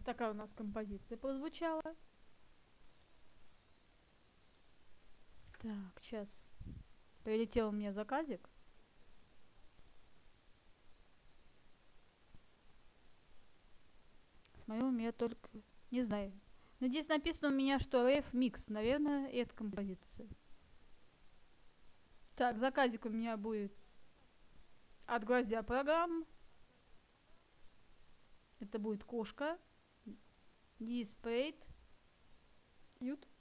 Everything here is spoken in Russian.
Такая у нас композиция прозвучала. Так, сейчас. Прилетел у меня заказик. Смотрю, у меня только... Не знаю. Но здесь написано у меня, что Rave Mix. Наверное, это композиция. Так, заказик у меня будет от гвоздя программ. Это будет кошка. Displayed. Ют.